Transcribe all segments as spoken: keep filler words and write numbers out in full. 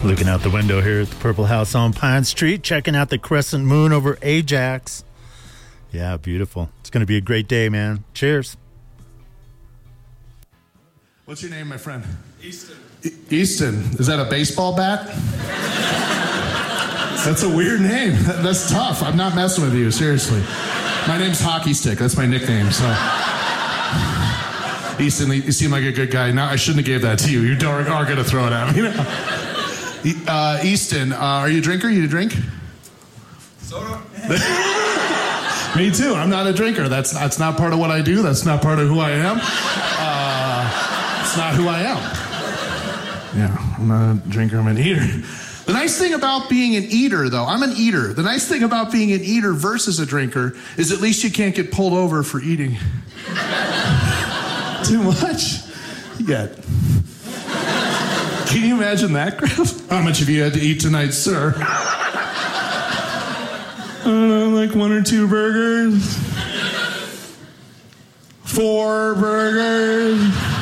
Looking out the window here at the Purple House on Pine Street, checking out the crescent moon over Ajax. Yeah, beautiful. It's going to be a great day, man. Cheers. What's your name, my friend? Easton. E- Easton. Is that a baseball bat? That's a weird name. That's tough. I'm not messing with you, seriously. My name's Hockey Stick. That's my nickname, so... Easton, you seem like a good guy. Now, I shouldn't have gave that to you. You are, are going to throw it at me. You know? Uh, Easton, uh, are you a drinker? You drink? Soda. Me too. I'm not a drinker. That's that's not part of what I do. That's not part of who I am. Uh, it's not who I am. Yeah, I'm not a drinker. I'm an eater. The nice thing about being an eater, though, I'm an eater. The nice thing about being an eater versus a drinker is at least you can't get pulled over for eating too much yet. Can you imagine that, Griff? How much have you had to eat tonight, sir? I don't know, like one or two burgers. Four burgers.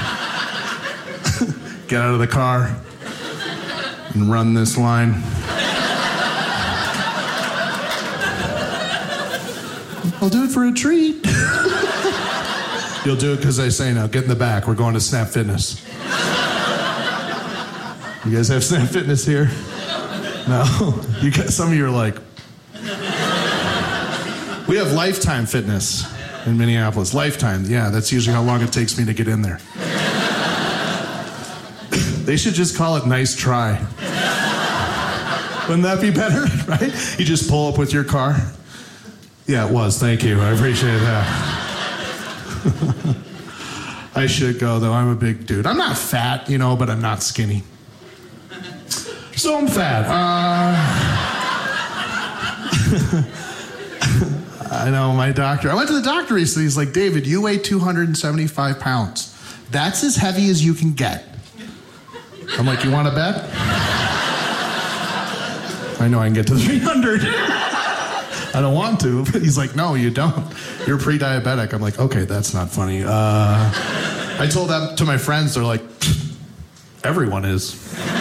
Get out of the car and run this line. I'll do it for a treat. You'll do it because I say no. Get in the back. We're going to Snap Fitness. You guys have Snap Fitness here? No? You got, some of you are like... We have Lifetime Fitness in Minneapolis. Lifetime, yeah, that's usually how long it takes me to get in there. They should just call it Nice Try. Wouldn't that be better, right? You just pull up with your car. Yeah, it was, thank you. I appreciate that. I should go, though. I'm a big dude. I'm not fat, you know, but I'm not skinny. So I'm fat. Uh, I know, my doctor. I went to the doctor recently. He's like, David, you weigh two hundred seventy-five pounds. That's as heavy as you can get. I'm like, you want to bet? I know I can get to three hundred. I don't want to. But he's like, no, you don't. You're pre-diabetic. I'm like, okay, that's not funny. Uh, I told that to my friends. They're like, everyone is.